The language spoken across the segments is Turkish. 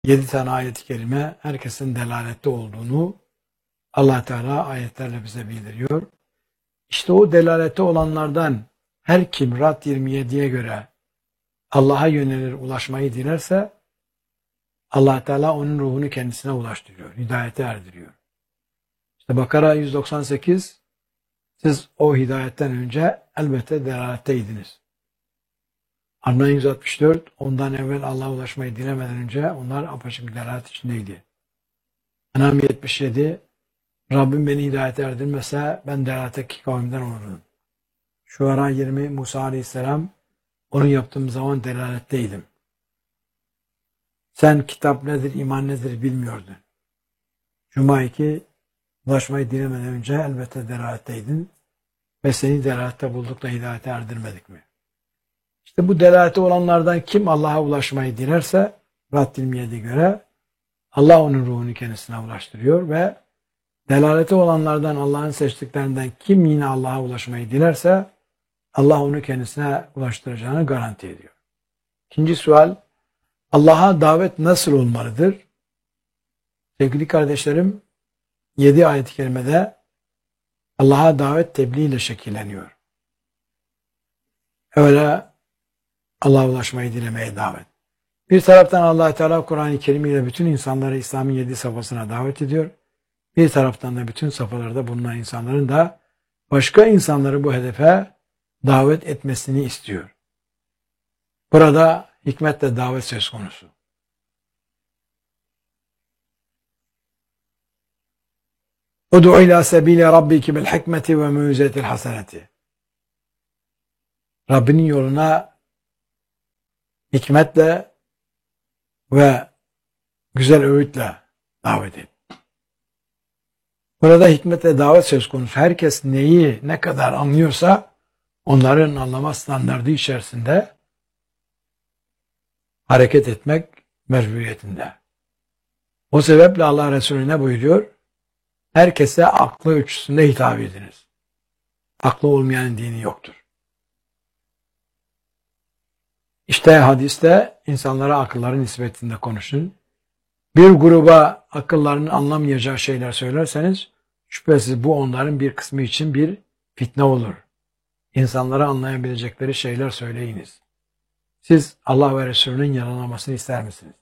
7 tane ayet-i kerime herkesin delalette olduğunu Allah Teala ayetlerle bize bildiriyor. İşte o delalette olanlardan her kim Rad 27'ye göre Allah'a yönelir, ulaşmayı dilerse Allah Teala onun ruhunu kendisine ulaştırıyor, hidayete erdiriyor. İşte Bakara 198, siz o hidayetten önce elbette delaletteydiniz. Anla 164, ondan evvel Allah'a ulaşmayı dilemeden önce onlar apaçık bir delalet içindeydi. Enam 77, Rabbim beni hidayete erdirmese ben delaletteki kavimden olurdum. Şuara 20, Musa Aleyhisselam, onu yaptığım zaman delaletteydim. Sen kitap nedir, iman nedir bilmiyordun. Cuma 2, ulaşmayı dilemeden önce elbette delaletteydin ve seni delalette bulduk da hidayete erdirmedik mi? İşte bu delalette olanlardan kim Allah'a ulaşmayı dilerse Rad 27'ye göre Allah onun ruhunu kendisine ulaştırıyor ve delalete olanlardan Allah'ın seçtiklerinden kim yine Allah'a ulaşmayı dilerse Allah onu kendisine ulaştıracağını garanti ediyor. İkinci sual, Allah'a davet nasıl olmalıdır? Sevgili kardeşlerim, 7 ayet-i kerimede Allah'a davet tebliğ ile şekilleniyor. Öyle Allah'a ulaşmayı dilemeye davet. Bir taraftan Allah Teala Kur'an-ı Kerim ile bütün insanları İslam'ın 7 safhasına davet ediyor. Bir taraftan da bütün safhalarda bulunan insanların da başka insanları bu hedefe davet etmesini istiyor. Burada hikmetle davet söz konusu. Ud'u ila sebili rabbiki bil hikmeti ve mev'izetil haseneti. Rabbinin yoluna hikmetle ve güzel öğütle davet et. Burada hikmetle davet söz konusu. Herkes neyi ne kadar anlıyorsa onların anlama standardı içerisinde hareket etmek mecburiyetinde. O sebeple Allah Resulü ne buyuruyor? Herkese aklı ölçüsünde hitap ediniz. Aklı olmayan dini yoktur. İşte hadiste insanlara akılların nispetinde konuşun. Bir gruba akıllarının anlamayacağı şeyler söylerseniz şüphesiz bu onların bir kısmı için bir fitne olur. İnsanlara anlayabilecekleri şeyler söyleyiniz. Siz Allah ve Resulünün yalanlamasını ister misiniz?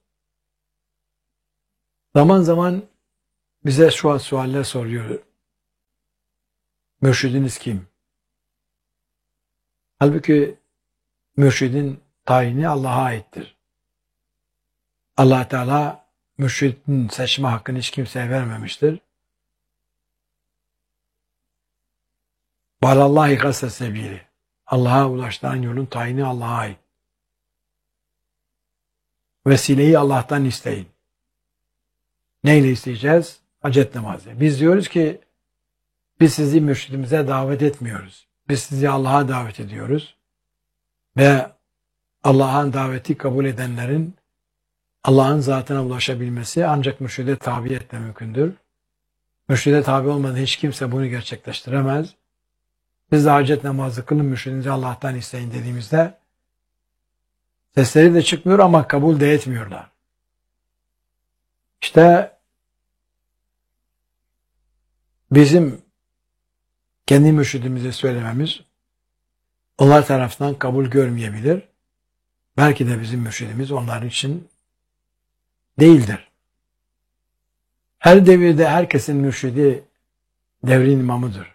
Zaman zaman bize şu sualler soruyor. Mürşidiniz kim? Halbuki mürşidin tayini Allah'a aittir. Allah Teala mürşidin seçme hakkını hiç kimseye vermemiştir. Balallahi gâsse sebîli. Allah'a ulaştıran yolun tayini Allah'a ait. Vesileyi Allah'tan isteyin. Neyle isteyeceğiz? Hacet namazı. Biz diyoruz ki biz sizi mürşidimize davet etmiyoruz. Biz sizi Allah'a davet ediyoruz. Ve Allah'ın daveti kabul edenlerin Allah'ın zatına ulaşabilmesi ancak mürşide tabiyetle mümkündür. Mürşide tabi olmadan hiç kimse bunu gerçekleştiremez. Biz de hacet namazı kılın, mürşidinizi Allah'tan isteyin dediğimizde sesleri de çıkmıyor ama kabul de etmiyorlar. İşte bizim kendi mürşidimize söylememiz onlar tarafından kabul görmeyebilir. Belki de bizim mürşidimiz onlar için değildir. Her devirde herkesin mürşidi devrin imamıdır.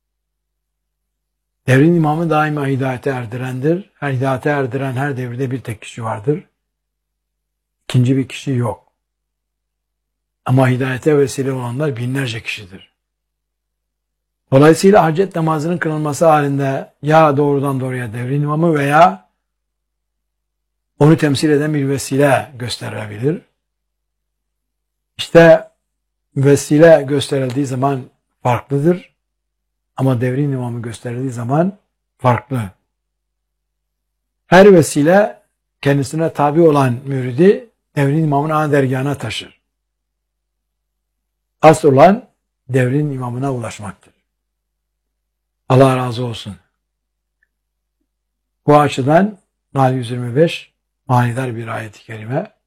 Devrin imamı daima hidayete erdirendir. Her hidayete erdiren her devirde bir tek kişi vardır. İkinci bir kişi yok. Ama hidayete vesile olanlar binlerce kişidir. Dolayısıyla hacet namazının kılınması halinde ya doğrudan doğruya devrin imamı veya onu temsil eden bir vesile gösterilebilir. İşte vesile gösterildiği zaman farklıdır. Ama devrin imamı gösterildiği zaman farklı. Her vesile kendisine tabi olan müridi devrin imamın ana dergahına taşır. Asıl olan devrin imamına ulaşmaktır. Allah razı olsun. Bu açıdan Nahl 125 manidar bir ayet-i kerime.